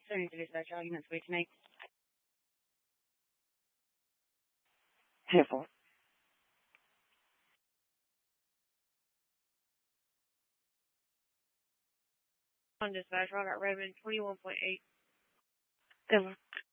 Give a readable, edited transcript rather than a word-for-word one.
Sorry to dispatch all units for tonight. 10-4. On dispatch, I got Redmond 21.8. 10-4.